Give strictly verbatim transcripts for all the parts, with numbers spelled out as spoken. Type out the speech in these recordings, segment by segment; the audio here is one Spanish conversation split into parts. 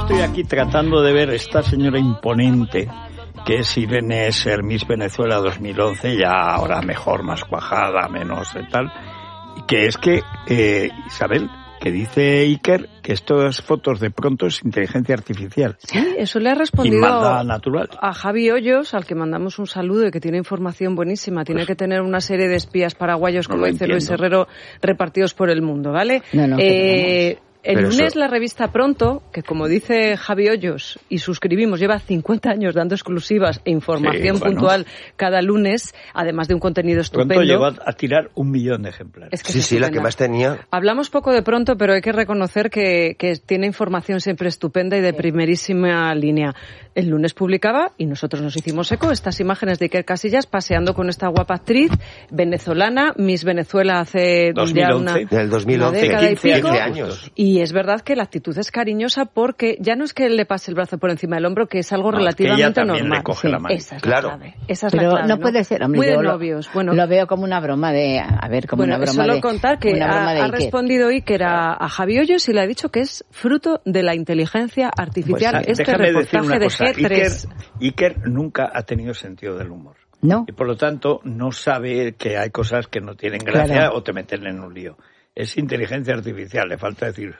estoy aquí tratando de ver esta señora imponente que es Irene Esser, Miss Venezuela dos mil once, ya ahora mejor, más cuajada, menos y tal, que es que, eh, Isabel, que dice Iker que estas fotos de pronto es inteligencia artificial. Sí, eso le ha respondido natural. a Javi Hoyos, al que mandamos un saludo y que tiene información buenísima. Tiene pues, que tener una serie de espías paraguayos, como no dice entiendo. Luis Herrero, repartidos por el mundo, ¿vale? No, no, eh, El Pero lunes eso... la revista Pronto, que como dice Javi Hoyos, y suscribimos, lleva cincuenta años dando exclusivas e información sí, bueno. puntual cada lunes, además de un contenido estupendo. Pronto llegó a tirar un millón de ejemplares. Es que sí, sí, la que más tenía. Hablamos poco de Pronto, pero hay que reconocer que, que tiene información siempre estupenda y de primerísima línea. El lunes publicaba, y nosotros nos hicimos eco, estas imágenes de Iker Casillas paseando con esta guapa actriz venezolana, Miss Venezuela hace dos mil once. ya una, del dos mil once, una década quince, y pico. quince años. Y es verdad que la actitud es cariñosa porque ya no es que le pase el brazo por encima del hombro, que es algo no, relativamente es que ella también normal. le coge sí, la mano. Esa es claro. la clave. Esa es Pero la clave, no, ¿no? puede ser, hombre. Muy de yo novios. Lo, bueno, lo veo como una broma de, a ver, como bueno, una broma solo de. contar que ha, ha respondido Iker a, a Javi Hoyos y le ha dicho que es fruto de la inteligencia artificial. Pues, este reportaje de G tres. Iker, Iker nunca ha tenido sentido del humor. No. Y por lo tanto no sabe que hay cosas que no tienen gracia claro. o te meten en un lío. Es inteligencia artificial, le falta decir...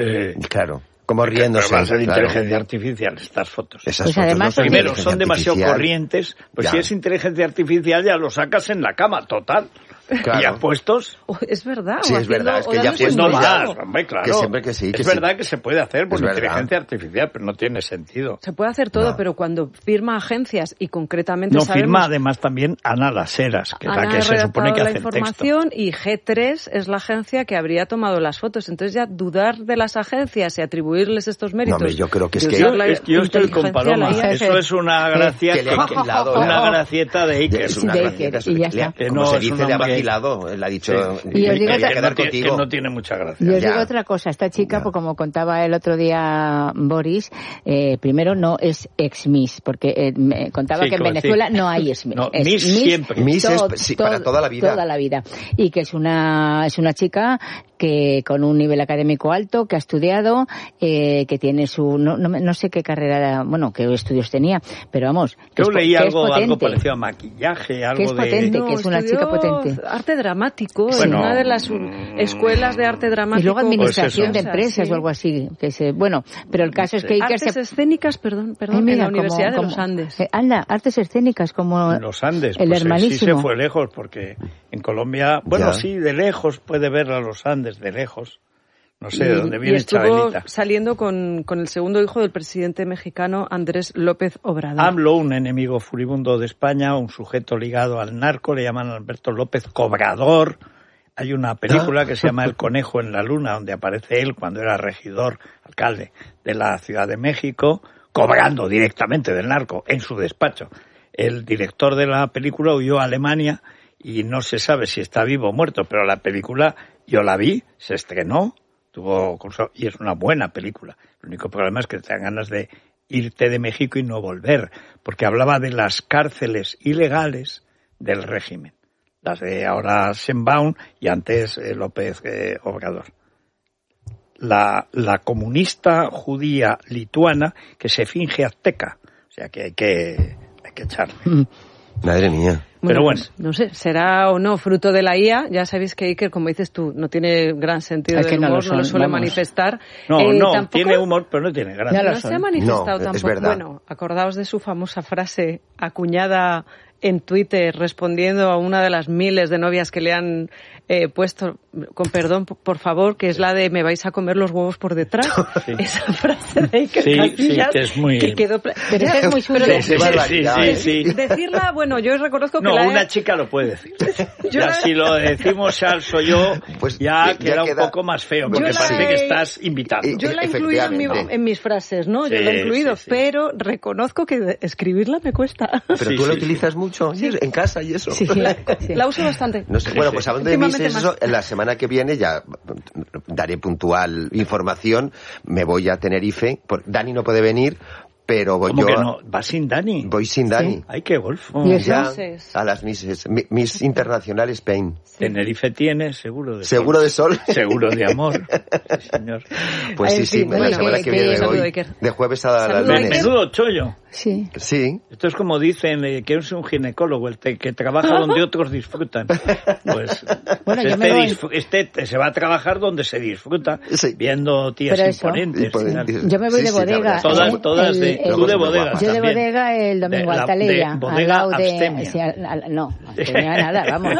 claro, como riéndose. Va a ser claro. inteligencia artificial estas fotos. Esas pues fotos además, no primero, son demasiado artificial. corrientes. Pues ya. si es inteligencia artificial ya lo sacas en la cama, total. Claro. Y apuestos... Oh, es verdad. Sí, es haciendo, verdad, es que ya pues no más, hombre, claro. Que siempre que sí, que es sí. verdad que se puede hacer por es inteligencia verdad. artificial, pero no tiene sentido. Se puede hacer todo, no. pero cuando firma agencias y concretamente no sabemos... firma además también Ana Las Heras, que es la que se supone que la hace el información texto. Y G tres es la agencia que habría tomado las fotos. Entonces ya dudar de las agencias y atribuirles estos méritos... No, hombre, yo creo que es que... Yo, es que yo estoy con Paloma. Eso es una gracia que le ha vacilado. Una gracieta de Iker. Es una gracieta. Como se dice, le ha vacilado. Le ha dicho... Y os digo que, no tiene, que no tiene mucha gracia. Y os digo otra cosa, esta chica, pues como contaba el otro día Boris, eh, primero no es ex-Miss, porque eh, me contaba sí, que en Venezuela sí. no hay ex-Miss. No, es Miss, Miss siempre. Miss es sí, para toda la vida. Toda la vida. Y que es una, es una chica que con un nivel académico alto, que ha estudiado, eh, que tiene su, no, no, no sé qué carrera, bueno, qué estudios tenía, pero vamos. Yo es, leí que algo, es algo parecido a maquillaje, algo que es potente, de... que es una chica potente. Arte dramático, bueno, en una de las escuelas de arte dramático. Y luego administración pues de empresas sí. o algo así. Que se, bueno, pero el caso es que Iker Artes se... escénicas, perdón, perdón, Ay, mira, en la como, Universidad como, de los Andes. Eh, anda, artes escénicas como los Andes, el pues hermanísimo. Sí se fue lejos, porque en Colombia, bueno, ya. sí, de lejos puede ver a los Andes, de lejos. No sé de dónde viene y estuvo Chabelita. Saliendo con, con el segundo hijo del presidente mexicano Andrés López Obrador. AMLO, un enemigo furibundo de España, un sujeto ligado al narco, le llaman Alberto López Cobrador. Hay una película que se llama El conejo en la luna, donde aparece él cuando era regidor, alcalde de la Ciudad de México, cobrando directamente del narco en su despacho. El director de la película huyó a Alemania y no se sabe si está vivo o muerto, pero la película yo la vi, se estrenó, tuvo y es una buena película. El único problema es que te dan ganas de irte de México y no volver, porque hablaba de las cárceles ilegales del régimen. Las de ahora Sheinbaum y antes eh, López eh, Obrador. La, la comunista judía lituana que se finge azteca. O sea que hay que, hay que echarle. Madre mía. Pero bueno. Pues, no sé, será o no fruto de la I A. Ya sabéis que Iker, como dices tú, no tiene gran sentido del humor, no lo, son, no lo suele vamos. manifestar. No, eh, no, tampoco, tiene humor, pero no tiene gracia. No, no se ha manifestado no, tampoco. Es verdad. Bueno, acordaos de su famosa frase acuñada en Twitter respondiendo a una de las miles de novias que le han eh, puesto, con perdón, por favor, que es la de me vais a comer los huevos por detrás. Sí. Esa frase de Iker sí, Casillas sí, que es muy... que quedó... Pero esa es muy suya. Sí, sí, sí, sí, sí. Decirla, bueno, yo reconozco que no, la una he... chica lo puede decir. Yo ya, la... Si lo decimos Charles o yo, pues ya, ya queda, queda un poco más feo, porque parece he... que estás invitando. Yo la he incluido en, mi, en mis frases, ¿no? Sí, yo la he incluido, sí, sí. pero reconozco que escribirla me cuesta. Pero sí, tú la sí. utilizas mucho sí. en casa y eso. Sí, la, sí. la uso bastante. No sé, sí, bueno, sí. pues hablando de mis eso, la semana que viene ya daré puntual información. Me voy a Tenerife. Dani no puede venir pero voy ¿Cómo yo... que no? ¿Vas sin Dani? Voy sin Dani. Sí. ¡Ay, qué golfo! ¿Y ya a las Miss, Miss Internacional Spain. Sí. Tenerife tiene seguro de ¿Seguro sol. de sol? Seguro de amor. Sí, señor. Pues sí, sí, bueno, la semana que, que viene que, voy. De jueves a la lunes. Menudo chollo. Sí. Sí. Esto es como dicen eh, que es un ginecólogo, el te, que trabaja donde otros disfrutan. Pues, bueno, pues yo este, me voy... disfr- este se va a trabajar donde se disfruta, sí. viendo tías Pero eso, imponentes. Pues, yo me voy sí, de bodega. Sí, todas, ¿eh? todas el, de, el, tú de bodega. Yo de también. bodega el domingo de, a Altaleya. De bodega al lado abstemia. de, sí, al, al, no, abstemia nada, vamos.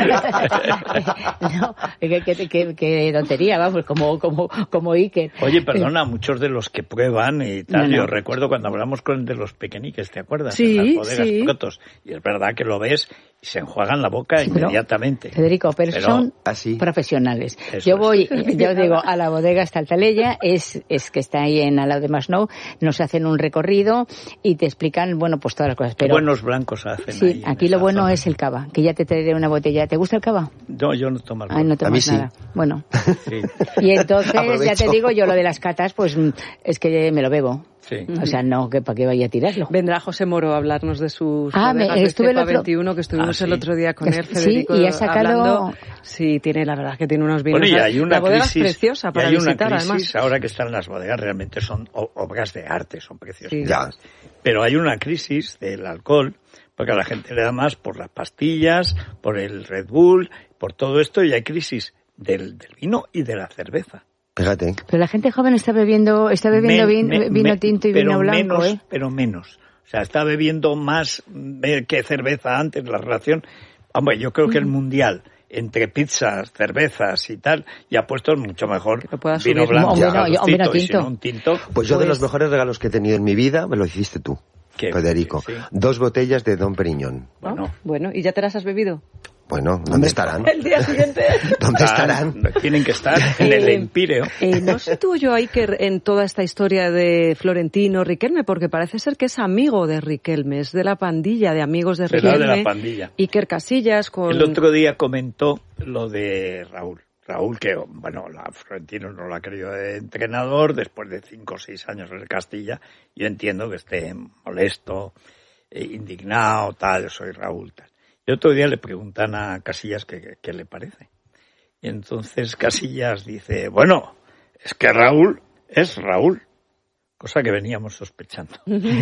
no, que, que, que, que tontería, vamos, como, como, como Iker. Oye, perdona, muchos de los que prueban y tal, no, no. yo recuerdo cuando hablamos con el de los pequeñiques, ¿te acuerdas? Sí, en las bodegas sí. Protos, y es verdad que lo ves y se enjuagan la boca sí, inmediatamente. Federico, pero, pero son así. Profesionales. Eso yo voy, es. yo digo, a la bodega hasta Altaleya, es, es que está ahí en al lado de Masnou, nos hacen un recorrido y te explican, bueno, pues todas las cosas. Pero, Qué buenos blancos hacen. Sí, ahí aquí lo bueno zona. Es el cava, que ya te traeré una botella. ¿Te gusta el cava? No, yo no tomo alcohol. Ay, no tomas a mí sí. nada. Bueno. Sí. Y entonces, ya te digo, yo lo de las catas, pues es que me lo bebo. Sí. O sea, no, que para qué vaya a tirarlo. Vendrá José Moro a hablarnos de sus ah, bodegas me, de estuve Cepa el otro... veintiuno, que estuvimos ah, sí. el otro día con él, Federico. Sí, y ha sacado... Hablando. Sí, tiene, la verdad, que tiene unos vinos. Bueno, y hay una la bodega crisis, es preciosa para y hay visitar, una crisis, además. Ahora que están las bodegas, realmente son obras de arte, son preciosas. Sí. Ya. Pero hay una crisis del alcohol, porque a la gente le da más por las pastillas, por el Red Bull, por todo esto, y hay crisis del, del vino y de la cerveza. Fíjate. Pero la gente joven está bebiendo, está bebiendo me, vin, me, vino me, tinto y vino blanco, menos, ¿eh? Pero menos. O sea, está bebiendo más que cerveza antes, la relación. Hombre, yo creo que el mundial, entre pizzas, cervezas y tal, y ha puesto mucho mejor vino blanco. Un vino, un vino tinto. Y si no, un tinto. Pues yo pues... de los mejores regalos que he tenido en mi vida, me lo hiciste tú, ¿Qué? Federico. Sí. Dos botellas de Dom Perignon. Bueno. Oh, bueno, ¿y ya te las has bebido? Bueno, ¿dónde estarán? El día siguiente. ¿Dónde estarán? Tienen que estar en el Empíreo. Eh, no sé tú, yo, Iker, en toda esta historia de Florentino Riquelme, porque parece ser que es amigo de Riquelme, es de la pandilla de amigos de Será Riquelme. de la pandilla. Iker Casillas con... El otro día comentó lo de Raúl. Raúl, que, bueno, la Florentino no lo ha querido de entrenador después de cinco o seis años en el Castilla. Yo entiendo que esté molesto, eh, indignado, tal, soy Raúl, tal. Y otro día le preguntan a Casillas qué, qué le parece. Y entonces Casillas dice, bueno, es que Raúl es Raúl, cosa que veníamos sospechando.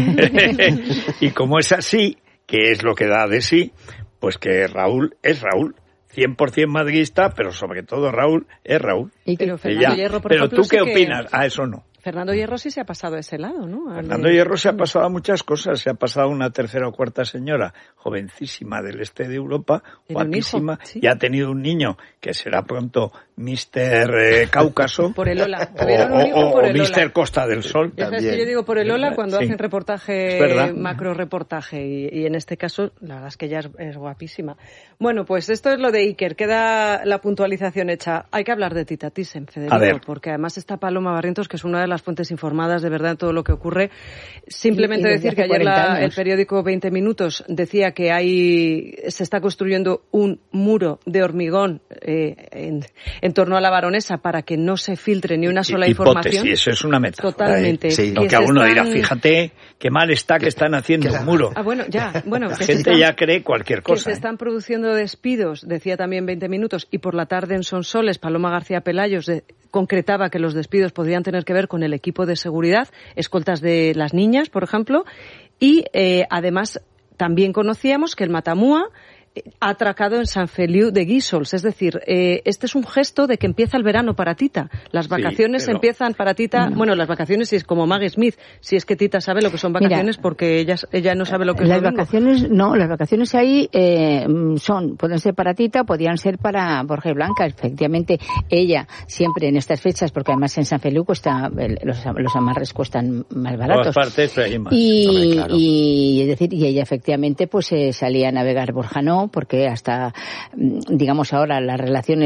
Y como es así, que es lo que da de sí, pues que Raúl es Raúl. cien por ciento madridista, pero sobre todo Raúl es Raúl. Y pero Fernando Hierro, por pero ejemplo, ¿tú qué sí opinas? Que... A eso no. Fernando Hierro sí se ha pasado a ese lado, ¿no? Fernando Hierro se ha pasado a muchas cosas. Se ha pasado a una tercera o cuarta señora, jovencísima del este de Europa, guapísima, sí. Y ha tenido un niño que será pronto mister Eh, Cáucaso. Por el Ola. O, o, o, o mister Costa del Sol. Ya sabes que yo digo por el Ola cuando sí. hacen reportaje, macro reportaje. Y, y en este caso, la verdad es que ella es, es guapísima. Bueno, pues esto es lo de Iker. Queda la puntualización hecha. Hay que hablar de Tita Thyssen, Federico, porque además está Paloma Barrientos, que es una de las fuentes informadas de verdad en todo lo que ocurre. Simplemente y, y decir que ayer la, el periódico veinte minutos decía que hay se está construyendo un muro de hormigón eh, en, en torno a la Baronesa para que no se filtre ni una sola Hipótesis, información. Eso es una metáfora. Totalmente. Eh. Sí. Lo que a uno están... dirá, fíjate qué mal está que están haciendo un muro. Ah, bueno, ya. Bueno, la que gente están, ya cree cualquier cosa. Que se ¿eh? están produciendo despidos, decía también veinte minutos, y por la tarde en Sonsoles, Paloma García Pelayos de, concretaba que los despidos podrían tener que ver con el equipo de seguridad, escoltas de las niñas, por ejemplo, y eh, además también conocíamos que el Matamua ha atracado en San Feliu de Guíxols. Es decir, eh, este es un gesto de que empieza el verano para Tita. Las vacaciones sí, pero... empiezan para Tita. No. Bueno, las vacaciones, si es como Maggie Smith, si es que Tita sabe lo que son vacaciones. Mira, porque ella, ella no sabe lo que las es domingo. vacaciones. No, las vacaciones ahí eh, son, pueden ser para Tita, podrían ser para Borja y Blanca. Efectivamente, ella siempre en estas fechas, porque además en San Feliu cuesta, los, los amarres cuestan más baratos. Todas partes, pero hay más. Y, Sobre, claro. y, es decir, y ella efectivamente pues eh, salía a navegar, Borja no, porque hasta, digamos ahora, las relaciones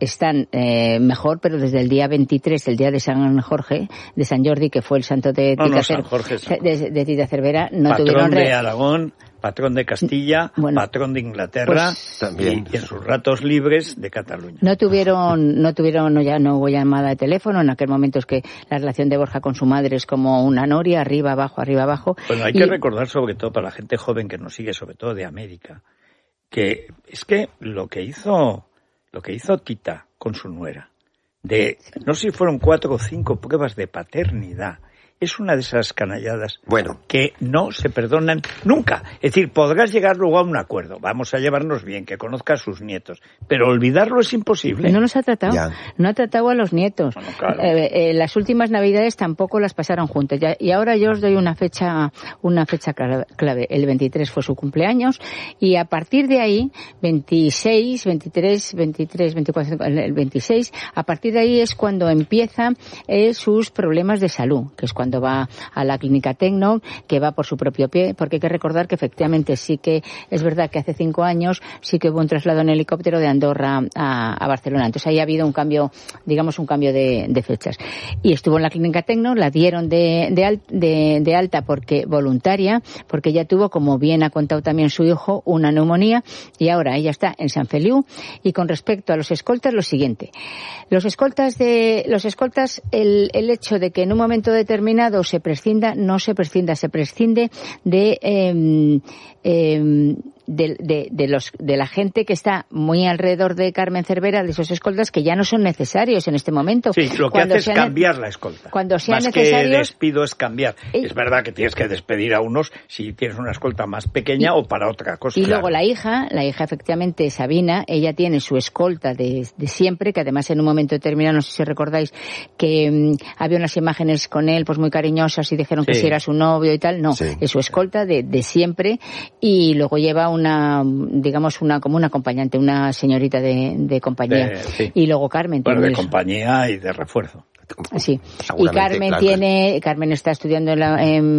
están eh, mejor, pero desde el día veintitrés, el día de San Jorge, de San Jordi, que fue el santo de Tita, no, no, Cer- San Jorge, San Jorge. De, de Tita Cervera, no patrón tuvieron... de Re- Aragón, patrón de Castilla, bueno, patrón de Inglaterra, pues, también. Y, y en sus ratos libres de Cataluña. No tuvieron, no tuvieron, no, ya no hubo llamada de teléfono. En aquel momento es que la relación de Borja con su madre es como una noria, arriba, abajo, arriba, abajo. Bueno, hay y... que recordar, sobre todo para la gente joven que nos sigue, sobre todo de América, que es que lo que hizo, lo que hizo Tita con su nuera, de, no sé si fueron cuatro o cinco pruebas de paternidad, es una de esas canalladas bueno. que no se perdonan nunca. Es decir, podrás llegar luego a un acuerdo, vamos a llevarnos bien, que conozca a sus nietos, pero olvidarlo es imposible. No los ha tratado, ya. no ha tratado a los nietos. Bueno, claro. eh, eh, las últimas Navidades tampoco las pasaron juntos. Ya, y ahora yo os doy una fecha, una fecha clave. El veintitrés fue su cumpleaños y a partir de ahí, veintiséis, veintitrés, veintitrés, veinticuatro, el veintiséis, a partir de ahí es cuando empiezan eh, sus problemas de salud, que es cuando va a la clínica Tecno, que va por su propio pie, porque hay que recordar que efectivamente sí que es verdad que hace cinco años sí que hubo un traslado en helicóptero de Andorra a, a Barcelona. Entonces ahí ha habido un cambio, digamos un cambio de, de fechas. Y estuvo en la clínica Tecno, la dieron de, de, al, de, de alta porque voluntaria, porque ella tuvo, como bien ha contado también su hijo, una neumonía y ahora ella está en Sant Feliu. Y con respecto a los escoltas, lo siguiente. Los escoltas de, los escoltas, el, el hecho de que en un momento determinado se prescinda, no se prescinda, se prescinde de, eh, eh, de, de, de, los, de la gente que está muy alrededor de Carmen Cervera, de esos escoltas que ya no son necesarios en este momento. Sí, lo que cuando hace es cambiar la escolta. Cuando sean más necesarios, que despido es cambiar. Y, es verdad que tienes que despedir a unos si tienes una escolta más pequeña y, o para otra cosa. Y claro. luego la hija, la hija efectivamente Sabina, ella tiene su escolta de, de siempre, que además en un momento determinado, no sé si recordáis, que um, había unas imágenes con él pues muy cariñosas y dijeron sí. que si era su novio y tal. No, sí. es su escolta de, de siempre y luego lleva una, digamos, una como una acompañante, una señorita de, de compañía. De, sí. Y luego Carmen. Bueno, de eso. compañía y de refuerzo. Sí. Y Carmen claro. tiene, Carmen está estudiando en, la, en